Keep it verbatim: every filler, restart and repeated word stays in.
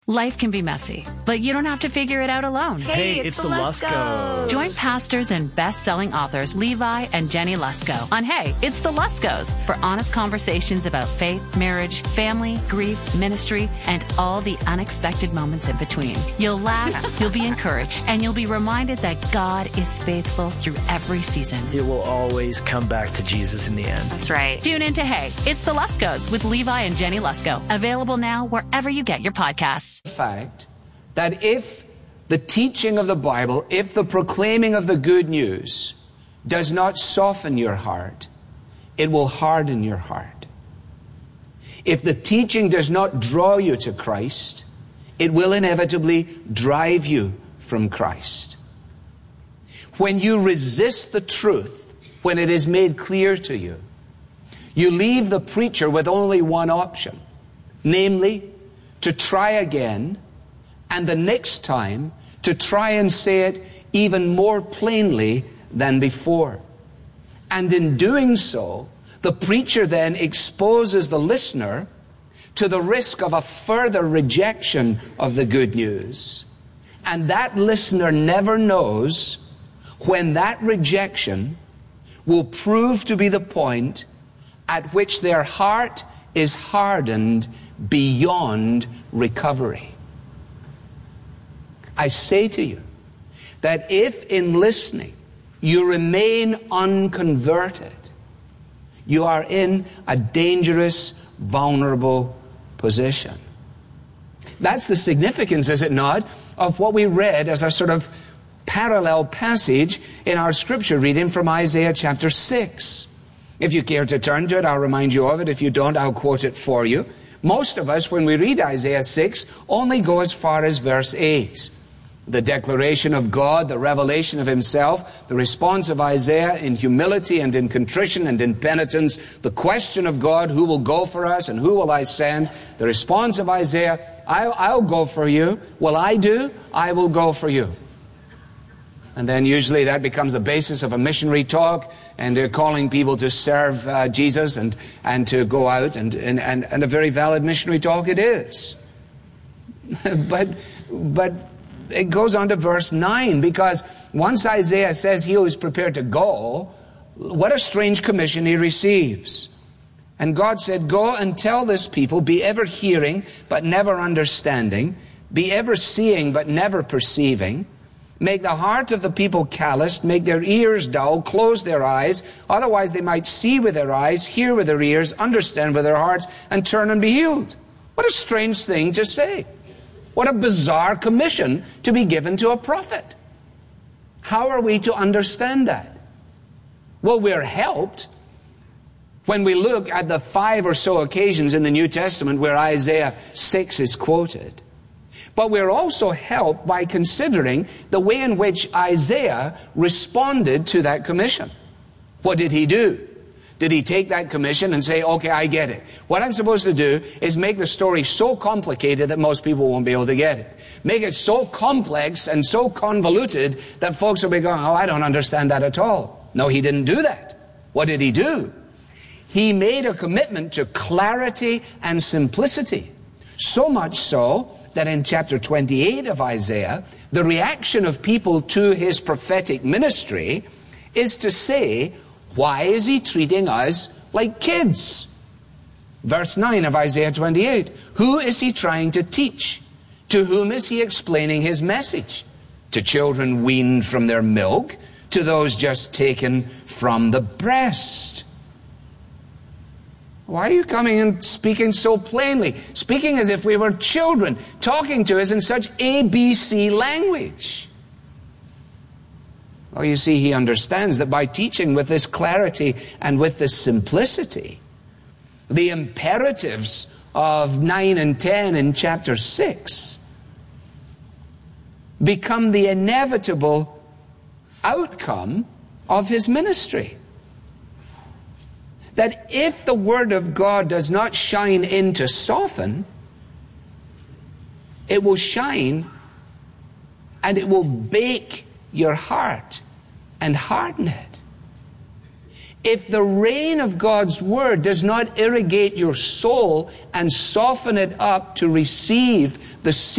Life can be messy, but you don't have to figure it out alone. Hey, Hey, it's, it's the the Luskos. Join pastors and best-selling authors Levi and Jenny Lusko on Hey, It's the Luskos for honest conversations about faith, marriage, family, grief, ministry, and all the unexpected moments in between. You'll laugh, you'll be encouraged, and you'll be reminded that God is faithful through every season. It will always come back to Jesus in the end. That's right. Tune in to Hey, It's the Luskos with Levi and Jenny Lusko. Available now wherever you get your podcasts. Fact that if the teaching of the Bible, if the proclaiming of the good news does not soften your heart, it will harden your heart. If the teaching does not draw you to Christ, it will inevitably drive you from Christ. When you resist the truth, when it is made clear to you, you leave the preacher with only one option, namely, to try again, and the next time to try and say it even more plainly than before. And in doing so, the preacher then exposes the listener to the risk of a further rejection of the good news. And that listener never knows when that rejection will prove to be the point at which their heart is hardened beyond recovery. I say to you that if in listening you remain unconverted, you are in a dangerous, vulnerable position. That's the significance, is it not, of what we read as a sort of parallel passage in our scripture reading from Isaiah chapter six. If you care to turn to it, I'll remind you of it. If you don't, I'll quote it for you. Most of us, when we read Isaiah six, only go as far as verse eight. The declaration of God, the revelation of himself, the response of Isaiah in humility and in contrition and in penitence, the question of God, who will go for us and who will I send? The response of Isaiah, I'll, I'll go for you. Will I do? I will go for you. And then usually that becomes the basis of a missionary talk, and they're calling people to serve uh, Jesus and, and to go out, and, and, and, and a very valid missionary talk it is. but, but it goes on to verse nine, because once Isaiah says he was prepared to go, what a strange commission he receives. And God said, go and tell this people, be ever hearing but never understanding, be ever seeing but never perceiving. Make the heart of the people calloused, make their ears dull, close their eyes, otherwise they might see with their eyes, hear with their ears, understand with their hearts, and turn and be healed. What a strange thing to say. What a bizarre commission to be given to a prophet. How are we to understand that? Well, we're helped when we look at the five or so occasions in the New Testament where Isaiah six is quoted. But we're also helped by considering the way in which Isaiah responded to that commission. What did he do? Did he take that commission and say, okay, I get it. What I'm supposed to do is make the story so complicated that most people won't be able to get it. Make it so complex and so convoluted that folks will be going, oh, I don't understand that at all. No, he didn't do that. What did he do? He made a commitment to clarity and simplicity. So much so that in chapter twenty-eight of Isaiah, the reaction of people to his prophetic ministry is to say, why is he treating us like kids? Verse nine of Isaiah twenty-eight. Who is he trying to teach? To whom is he explaining his message? To children weaned from their milk? To those just taken from the breast? Why are you coming and speaking so plainly? Speaking as if we were children, talking to us in such A B C language. Well, you see, he understands that by teaching with this clarity and with this simplicity, the imperatives of nine and ten in chapter six become the inevitable outcome of his ministry. That if the Word of God does not shine in to soften, it will shine and it will bake your heart and harden it. If the rain of God's Word does not irrigate your soul and soften it up to receive the